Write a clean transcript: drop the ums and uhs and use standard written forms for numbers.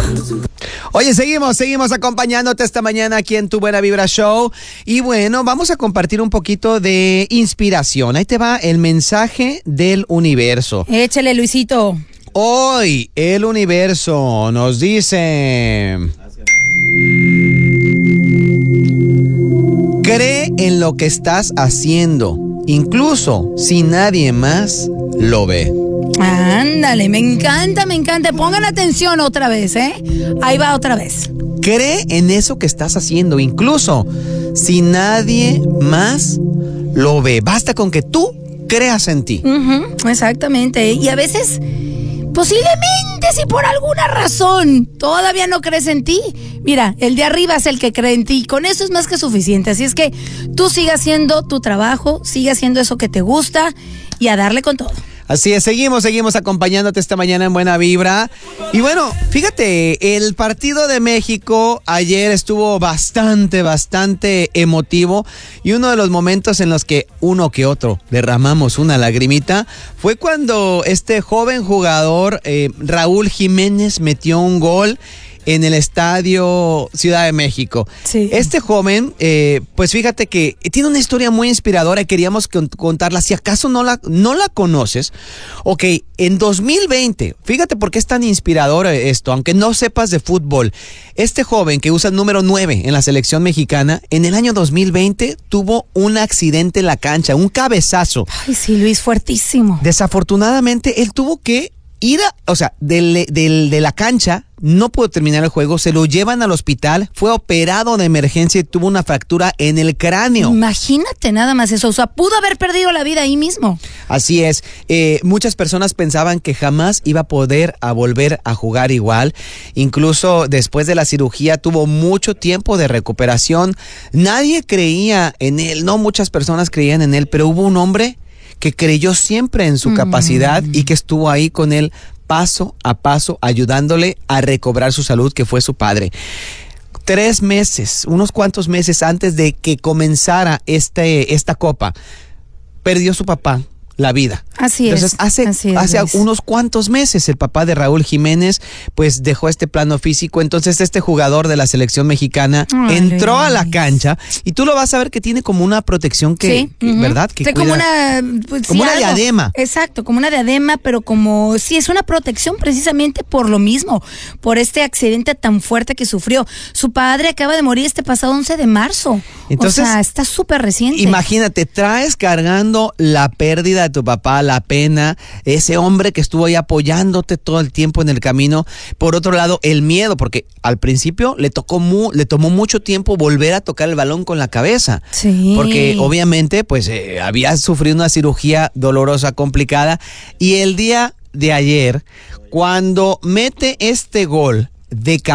Oye, seguimos acompañándote esta mañana aquí en Tu Buena Vibra Show. Y bueno, vamos a compartir un poquito de inspiración. Ahí te va el mensaje del universo. Échale, Luisito. Hoy el universo nos dice: cree en lo que estás haciendo, incluso si nadie más lo ve. Ándale, me encanta. Pongan atención otra vez, ¿eh? Ahí va otra vez. Cree en eso que estás haciendo, incluso si nadie más lo ve. Basta con que tú creas en ti. Exactamente. Y a veces, posiblemente, si por alguna razón todavía no crees en ti, mira, el de arriba es el que cree en ti. Con eso es más que suficiente. Así es que tú sigue haciendo tu trabajo, sigue haciendo eso que te gusta y a darle con todo. Así es, seguimos acompañándote esta mañana en Buena Vibra. Y bueno, fíjate, el partido de México ayer estuvo bastante emotivo. Y uno de los momentos en los que uno que otro derramamos una lagrimita fue cuando este joven jugador, Raúl Jiménez, metió un gol en el estadio Ciudad de México. Sí. Este joven, pues fíjate que tiene una historia muy inspiradora y queríamos contarla. Si acaso no la conoces, ok, en 2020, fíjate por qué es tan inspirador esto, aunque no sepas de fútbol. Este joven que usa el número 9 en la selección mexicana, en el año 2020 tuvo un accidente en la cancha, un cabezazo. Ay, sí, Luis, fuertísimo. Desafortunadamente, él tuvo que ir de la cancha, no pudo terminar el juego, se lo llevan al hospital, fue operado de emergencia y tuvo una fractura en el cráneo. Imagínate nada más eso, o sea, pudo haber perdido la vida ahí mismo. Así es, muchas personas pensaban que jamás iba a poder volver a jugar igual, incluso después de la cirugía tuvo mucho tiempo de recuperación, nadie creía en él, no muchas personas creían en él, pero hubo un hombre que creyó siempre en su capacidad y que estuvo ahí con él paso a paso, ayudándole a recobrar su salud, que fue su padre. 3 meses, unos cuantos meses antes de que comenzara esta copa, perdió su papá la vida. Así es. Entonces, hace unos cuantos meses el papá de Raúl Jiménez pues dejó este plano físico. Entonces este jugador de la selección mexicana entró a la cancha y tú lo vas a ver que tiene como una protección que ¿verdad? Que como una, pues, como una diadema. Exacto, como una diadema, pero como sí es una protección precisamente por lo mismo, por este accidente tan fuerte que sufrió. Su padre acaba de morir este pasado 11 de marzo. Entonces, o sea, está súper reciente. Imagínate, traes cargando la pérdida de tu papá, la pena, ese hombre que estuvo ahí apoyándote todo el tiempo en el camino. Por otro lado, el miedo, porque al principio le tomó mucho tiempo volver a tocar el balón con la cabeza. Sí. Porque obviamente, pues, había sufrido una cirugía dolorosa, complicada. Y el día de ayer, cuando mete este gol de